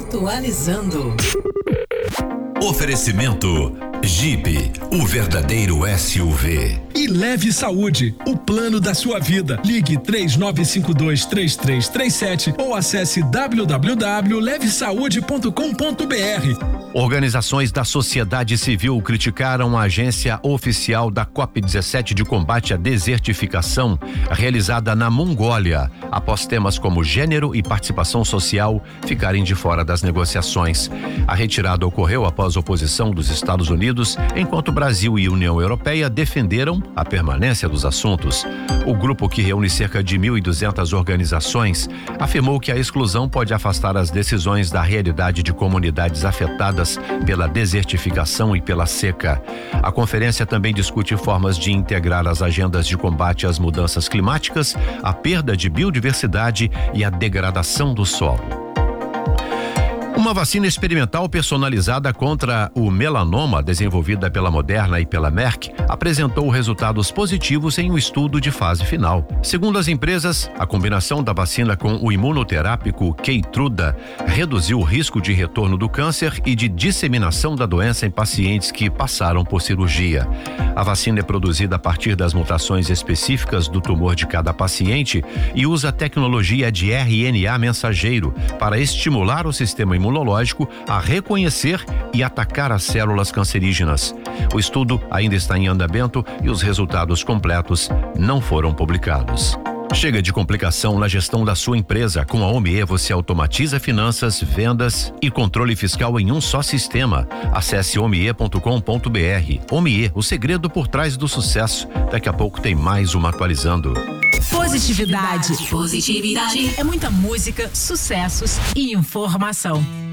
Atualizando. Oferecimento Jeep, o verdadeiro SUV. E Leve Saúde, o plano da sua vida. Ligue 3952-3337 ou acesse www.levesaude.com.br. Organizações da sociedade civil criticaram a agência oficial da COP17 de combate à desertificação, realizada na Mongólia, após temas como gênero e participação social ficarem de fora das negociações. A retirada ocorreu após oposição dos Estados Unidos, enquanto Brasil e União Europeia defenderam a permanência dos assuntos. O grupo, que reúne cerca de 1.200 organizações, afirmou que a exclusão pode afastar as decisões da realidade de comunidades afetadas pela desertificação e pela seca. A conferência também discute formas de integrar as agendas de combate às mudanças climáticas, a perda de biodiversidade e a degradação do solo. Uma vacina experimental personalizada contra o melanoma, desenvolvida pela Moderna e pela Merck, apresentou resultados positivos em um estudo de fase final. Segundo as empresas, a combinação da vacina com o imunoterápico Keytruda reduziu o risco de retorno do câncer e de disseminação da doença em pacientes que passaram por cirurgia. A vacina é produzida a partir das mutações específicas do tumor de cada paciente e usa tecnologia de RNA mensageiro para estimular o sistema imunológico a reconhecer e atacar as células cancerígenas. O estudo ainda está em andamento e os resultados completos não foram publicados. Chega de complicação na gestão da sua empresa. Com a Omie você automatiza finanças, vendas e controle fiscal em um só sistema. Acesse omie.com.br. Omie, o segredo por trás do sucesso. Daqui a pouco tem mais uma atualizando. Positividade. É muita música, sucessos e informação.